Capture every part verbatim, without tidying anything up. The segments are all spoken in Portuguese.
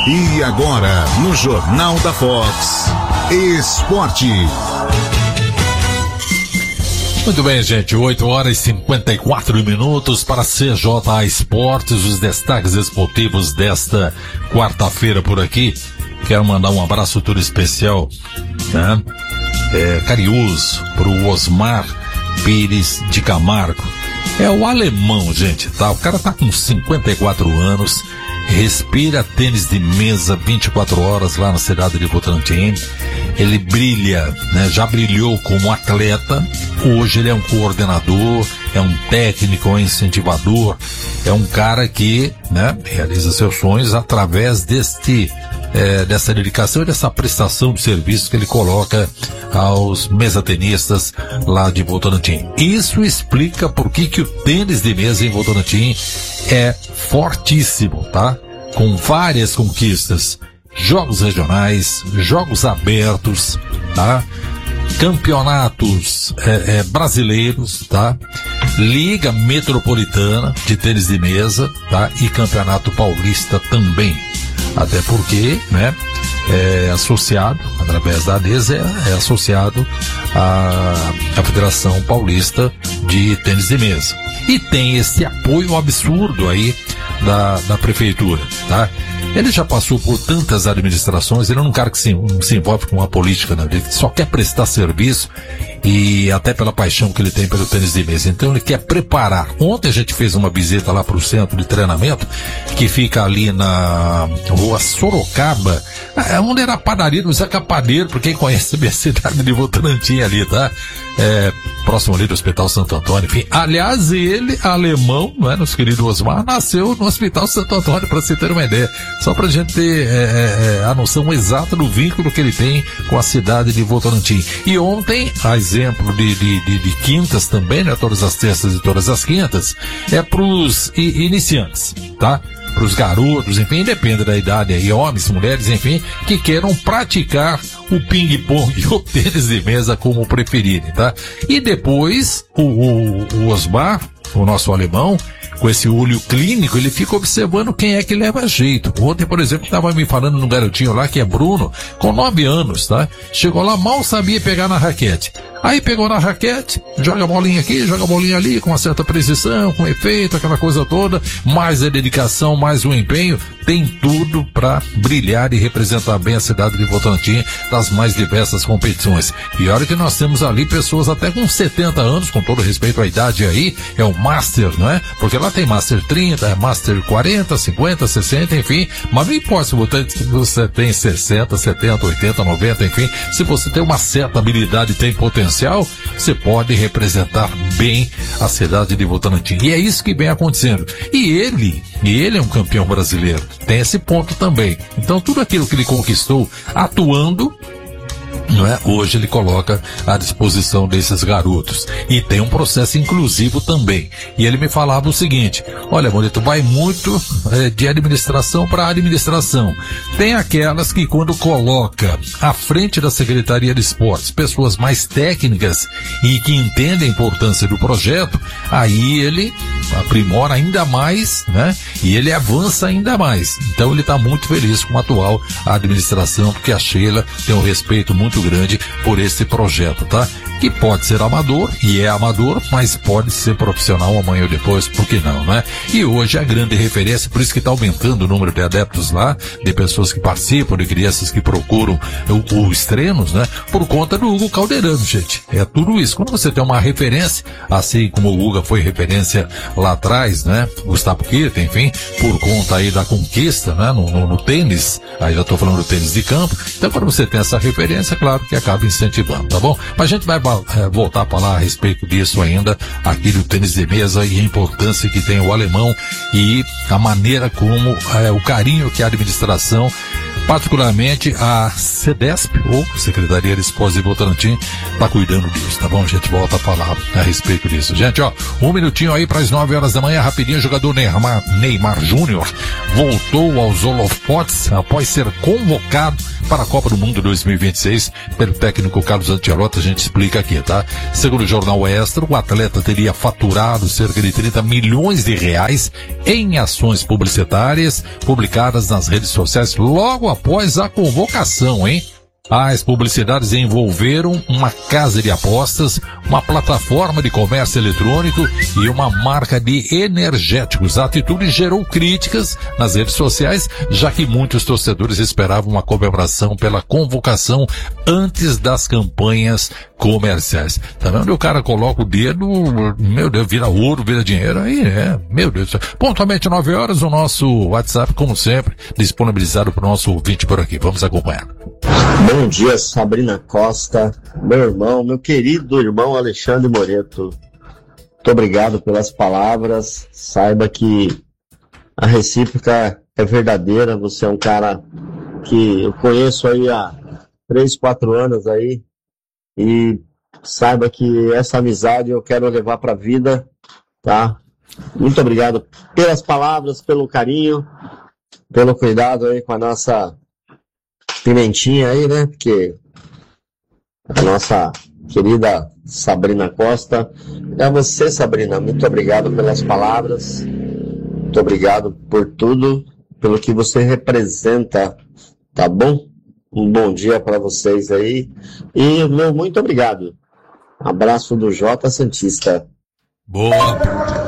E agora, no Jornal da Fox, Esporte. Muito bem, gente, oito horas e cinquenta e quatro minutos para C J A Esportes, os destaques esportivos desta quarta-feira por aqui. Quero mandar um abraço todo especial, né? É, carinhoso pro Osmar Pires de Camargo. É o alemão, gente, tá? O cara tá com cinquenta e quatro anos, respira tênis de mesa vinte e quatro horas lá na cidade de Votorantim. Ele brilha, né? Já brilhou como atleta. Hoje ele é um coordenador, é um técnico, é um incentivador, é um cara que, né, realiza seus sonhos através deste, é, dessa dedicação e dessa prestação de serviço que ele coloca aos mesatenistas lá de Votorantim. Isso explica por que que o tênis de mesa em Votorantim é fortíssimo, tá? Com várias conquistas, jogos regionais, jogos abertos, tá? Campeonatos é, é, brasileiros, tá? Liga Metropolitana de tênis de mesa, tá? E Campeonato Paulista também. Até porque, né, é associado, através da ANES, é, é associado à, à Federação Paulista de Tênis de Mesa. E tem esse apoio absurdo aí da, da prefeitura, tá? Ele já passou por tantas administrações, ele é um cara que se, se envolve com a política, né? Ele só quer prestar serviço e até pela paixão que ele tem pelo tênis de mesa. Então ele quer preparar. Ontem a gente fez uma visita lá para o centro de treinamento, que fica ali na rua Sorocaba, onde era a padaria do Zé Capadeiro, por quem conhece a minha cidade de Votorantim ali, tá? É, próximo ali do Hospital Santo Antônio, enfim. Aliás, ele, alemão, né, nosso querido Osmar, nasceu no Hospital Santo Antônio, para você ter uma ideia. Só pra gente ter é, é, a noção exata do vínculo que ele tem com a cidade de Votorantim. E ontem, a exemplo de, de, de, de quintas também, né, todas as terças e todas as quintas, é pros i, iniciantes, tá? Para os garotos, enfim, depende da idade aí, homens, mulheres, enfim, que queiram praticar o ping-pong e o tênis de mesa como preferirem, tá? E depois, o, o, o Osmar, o nosso alemão, com esse olho clínico, ele fica observando quem é que leva jeito. Ontem, por exemplo, estava me falando num garotinho lá, que é Bruno, com nove anos, tá? Chegou lá, mal sabia pegar na raquete. Aí pegou na raquete, joga a bolinha aqui, joga a bolinha ali, com uma certa precisão, com efeito, aquela coisa toda, mais a dedicação, mais o empenho, tem tudo para brilhar e representar bem a cidade de Votorantim das mais diversas competições. E olha que nós temos ali pessoas até com setenta anos, com todo respeito à idade aí, é o Master, não é? Porque lá tem Master trinta, Master quarenta, cinquenta, sessenta, enfim, mas não importa se você tem sessenta, setenta, oitenta, noventa, enfim, se você tem uma certa habilidade e tem potencial, você pode representar bem a cidade de Votorantim. E é isso que vem acontecendo. E ele, e ele é um campeão brasileiro. Tem esse ponto também. Então tudo aquilo que ele conquistou atuando, não é? Hoje ele coloca à disposição desses garotos. E tem um processo inclusivo também. E ele me falava o seguinte: olha, Bonito, vai muito é, de administração para administração. Tem aquelas que, quando coloca à frente da Secretaria de Esportes pessoas mais técnicas e que entendem a importância do projeto, aí ele aprimora ainda mais, né? E ele avança ainda mais. Então ele está muito feliz com a atual administração, porque a Sheila tem um respeito muito grande por esse projeto, tá? Que pode ser amador, e é amador, mas pode ser profissional amanhã ou depois, por que não, né? E hoje é a grande referência, por isso que está aumentando o número de adeptos lá, de pessoas que participam, de crianças que procuram os treinos, né? Por conta do Hugo Calderano, gente. É tudo isso. Quando você tem uma referência, assim como o Hugo foi referência lá atrás, né? Gustavo Kirten, enfim, por conta aí da conquista, né? No, no, no tênis, aí já estou falando do tênis de campo. Então, quando você tem essa referência, claro que acaba incentivando, tá bom? Mas a gente vai é, voltar a falar a respeito disso ainda, aqui do tênis de mesa e a importância que tem o alemão e a maneira como, é, o carinho que a administração particularmente a CEDESP, ou Secretaria de Esportes de Votorantim, está cuidando disso, tá bom? A gente volta a falar a respeito disso. Gente, ó, um minutinho aí para as nove horas da manhã, rapidinho, o jogador Neymar, Neymar Júnior voltou aos holofotes após ser convocado para a Copa do Mundo dois mil e vinte e seis pelo técnico Carlos Ancelotti. A gente explica aqui, tá? Segundo o jornal Extra, o atleta teria faturado cerca de trinta milhões de reais em ações publicitárias publicadas nas redes sociais logo após a convocação, hein? As publicidades envolveram uma casa de apostas, uma plataforma de comércio eletrônico e uma marca de energéticos. A atitude gerou críticas nas redes sociais, já que muitos torcedores esperavam uma comemoração pela convocação antes das campanhas comerciais. Tá vendo? O cara coloca o dedo, meu Deus, vira ouro, vira dinheiro, aí é, meu Deus. Pontualmente nove horas, o nosso WhatsApp, como sempre, disponibilizado para o nosso ouvinte por aqui. Vamos acompanhar. Bom dia, Sabrina Costa, meu irmão, meu querido irmão Alexandre Moreto. Muito obrigado pelas palavras. Saiba que a recíproca é verdadeira. Você é um cara que eu conheço aí há três, quatro anos aí. E saiba que essa amizade eu quero levar para a vida, tá? Muito obrigado pelas palavras, pelo carinho, pelo cuidado aí com a nossa pimentinha aí, né? Porque a nossa querida Sabrina Costa. É a você, Sabrina, muito obrigado pelas palavras, muito obrigado por tudo, pelo que você representa, tá bom? Um bom dia para vocês aí e meu muito obrigado. Abraço do J Santista. Boa.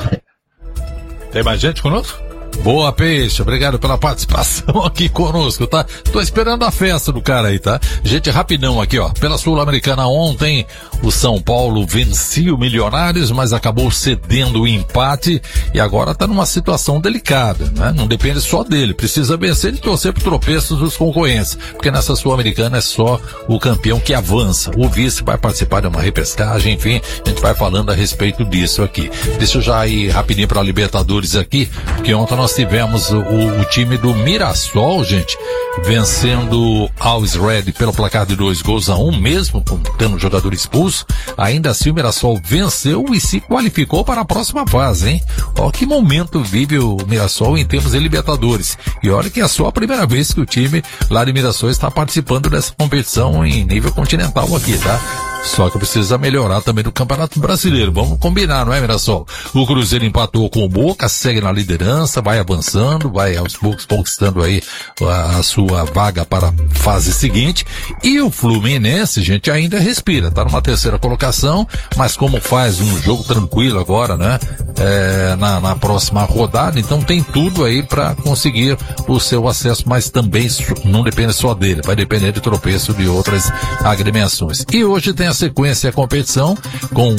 Tem mais gente conosco? Boa, Peixe, obrigado pela participação aqui conosco, tá? Tô esperando a festa do cara aí, tá? Gente, rapidão aqui, ó. Pela Sul-Americana ontem, o São Paulo vencia o Milionários, mas acabou cedendo o empate e agora tá numa situação delicada, né? Não depende só dele, precisa vencer e torcer pro tropeço dos concorrentes, porque nessa Sul-Americana é só o campeão que avança. O vice vai participar de uma repescagem, enfim, a gente vai falando a respeito disso aqui. Deixa eu já ir rapidinho pra Libertadores aqui, porque ontem nós tivemos o, o time do Mirassol, gente, vencendo Always Red pelo placar de dois gols a um, mesmo tendo um jogador expulso. Ainda assim o Mirassol venceu e se qualificou para a próxima fase, hein? Olha que momento vive o Mirassol em termos de Libertadores. E olha que é só a primeira vez que o time lá de Mirassol está participando dessa competição em nível continental aqui, tá? Só que precisa melhorar também no Campeonato Brasileiro. Vamos combinar, não é, Mirassol? O Cruzeiro empatou com o Boca, segue na liderança, vai avançando, vai aos poucos conquistando aí a, a sua vaga para a fase seguinte. E o Fluminense, gente, ainda respira. Tá numa terceira colocação, mas como faz um jogo tranquilo agora, né? É, na, na próxima rodada, então tem tudo aí para conseguir o seu acesso, mas também não depende só dele, vai depender de tropeço de outras agremiações. E hoje tem a sequência da competição com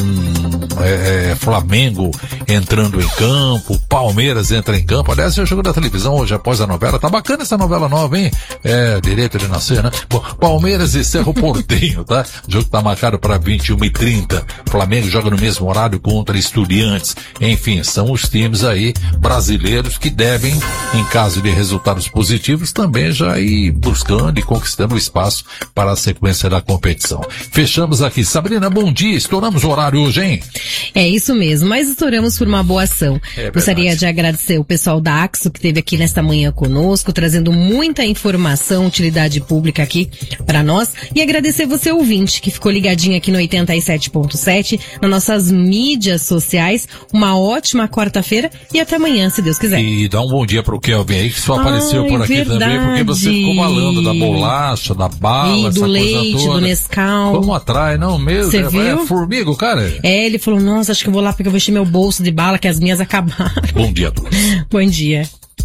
é, Flamengo entrando em campo, Palmeiras entra em campo. Aliás, eu jogo da televisão hoje após a novela, tá bacana essa novela nova, hein? É, Direito de Nascer, né? Bom, Palmeiras e Cerro Porteño, tá? O jogo tá marcado para vinte e uma e trinta. Flamengo joga no mesmo horário contra Estudiantes. Enfim, são os times aí brasileiros que devem, em caso de resultados positivos, também já ir buscando e conquistando o espaço para a sequência da competição. Fechamos aqui. Sabrina, bom dia. Estouramos o horário hoje, hein? É isso mesmo, mas estouramos por uma boa ação. É Gostaria de agradecer o pessoal da Axo que esteve aqui nesta manhã conosco, trazendo muita informação, utilidade pública aqui para nós, e agradecer você, ouvinte, que ficou ligadinho aqui no oitenta e sete ponto sete, nas nossas mídias sociais. Uma ótima quarta-feira e até amanhã, se Deus quiser. E dá um bom dia pro Kelvin aí, que só Ai, apareceu por aqui verdade. também, porque você ficou falando da bolacha, da bala, e essa do coisa leite, toda. do Nescau. Vamos atrás, não mesmo? Você é, viu? É formiga, cara? É, ele falou, nossa, acho que eu vou lá porque eu vou encher meu bolso de bala, que as minhas acabaram. Bom dia a todos. Bom dia.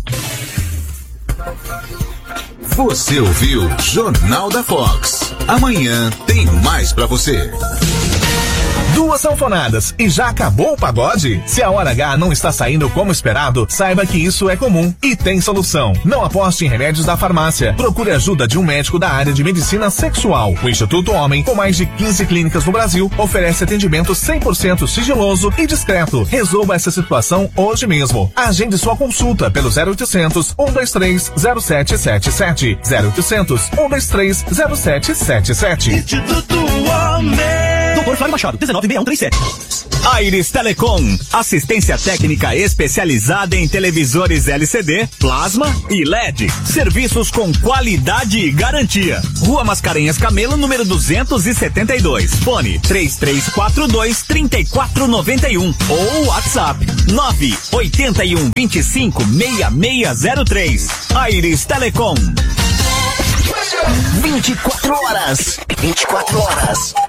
Você ouviu Jornal da Fox. Amanhã tem mais pra você. Duas sanfonadas e já acabou o pagode? Se a hora H não está saindo como esperado, saiba que isso é comum e tem solução. Não aposte em remédios da farmácia. Procure ajuda de um médico da área de medicina sexual. O Instituto Homem, com mais de quinze clínicas no Brasil, oferece atendimento cem por cento sigiloso e discreto. Resolva essa situação hoje mesmo. Agende sua consulta pelo zero oitocentos, um dois três, zero sete sete sete. zero oitocentos, um dois três, zero sete sete sete. Instituto Homem. Doutor Flávio Machado, dezenove seis um três sete. Aires Telecom, assistência técnica especializada em televisores L C D, plasma e L E D. Serviços com qualidade e garantia. Rua Mascarenhas Camelo, número duzentos e setenta e dois. Fone três três quatro dois, três quatro nove um ou WhatsApp nove oito um, dois cinco, seis seis zero três. Aires Telecom. vinte e quatro horas. vinte e quatro horas.